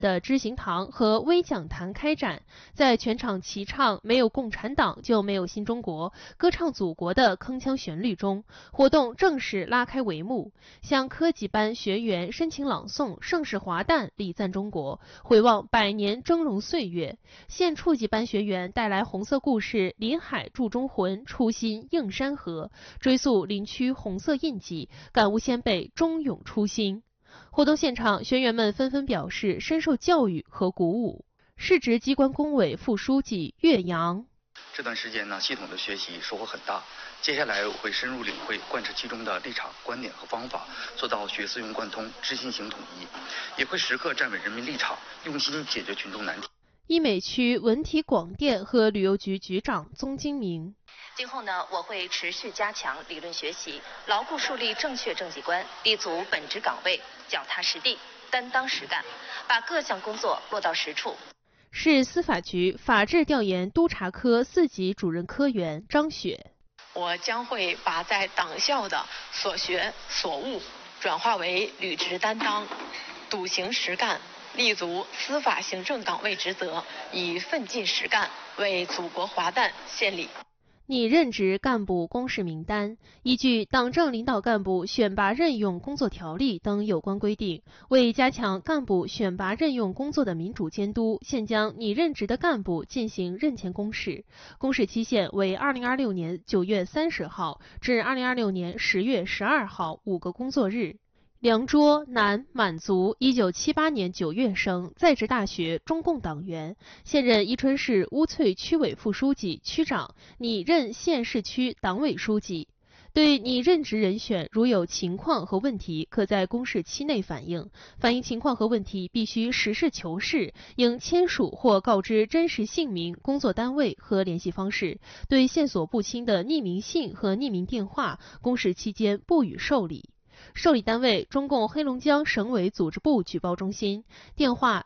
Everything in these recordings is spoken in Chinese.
的知行堂和微讲坛开展，在全场齐唱"没有共产党就没有新中国，歌唱祖国"的铿锵旋律中，活动正式拉开帷幕。向科级班学员深情朗诵"盛世华诞，礼赞中国"，回望100年峥嵘岁月；现处级班学员带来红色故事"临海铸忠魂，初心映山河"，追溯林区红色印记，感悟先辈忠勇初心。活动现场，学员们纷纷表示深受教育和鼓舞。市直机关工委副书记岳阳： 这段时间呢，系统的学习收获很大。接下来我会深入领会，贯彻其中的立场、观点和方法，做到学思用贯通、知行行统一，也会时刻站稳人民立场，用心解决群众难题。 医美区文体广电和旅游局局长宗金明： 今后呢，我会持续加强理论学习，牢固树立正确政绩观，立足本职岗位，脚踏实地，担当实干，把各项工作落到实处。 市司法局法制调研督察科4级主任科员张雪： 我将会把在党校的所学所悟转化为履职担当，笃行实干，立足司法行政岗位职责，以奋进实干为祖国华诞献礼。 拟任职干部公示名单，依据《党政领导干部选拔任用工作条例》等有关规定，为加强干部选拔任用工作的民主监督，现将拟任职的干部进行任前公示，公示期限为2026年9月30号至2026年10月12号5个工作日。梁卓，男，满族，1978年9月生，在职大学，中共党员，现任伊春市乌翠区委副书记、区长，拟任县市区党委书记。对拟任职人选如有情况和问题，可在公示期内反映。反映情况和问题必须实事求是，应签署或告知真实姓名、工作单位和联系方式。对线索不清的匿名信和匿名电话，公示期间不予受理。受理单位：中共黑龙江省委组织部举报中心，电话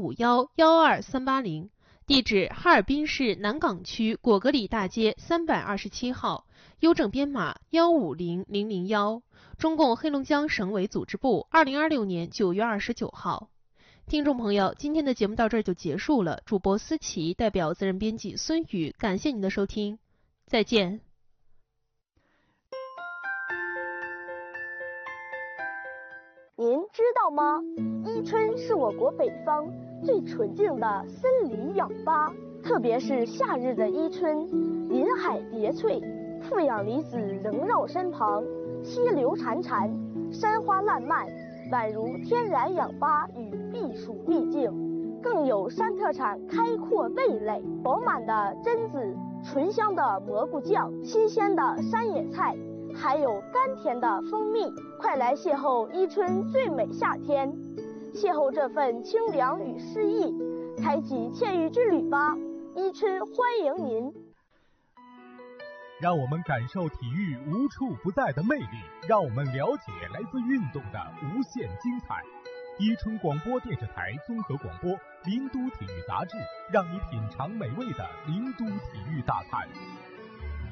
0451-12380，地址哈尔滨市南岗区果戈里大街327号，邮政编码150001，中共黑龙江省委组织部，2026年9月29号。听众朋友，今天的节目到这儿就结束了。主播思琪代表责任编辑孙宇，感谢您的收听，再见。 您知道吗？伊春是我国北方最纯净的森林氧吧，特别是夏日的伊春，林海叠翠，负氧离子萦绕身旁，溪流潺潺，山花烂漫，宛如天然氧吧与避暑秘境。更有山特产开阔味蕾，饱满的榛子，醇香的蘑菇酱，新鲜的山野菜，还有甘甜的蜂蜜。快来邂逅伊春最美夏天，邂逅这份清凉与诗意，开启惬意之旅吧！伊春欢迎您。 让我们感受体育无处不在的魅力，让我们了解来自运动的无限精彩。伊春广播电视台综合广播，林都体育杂志，让你品尝美味的林都体育大餐。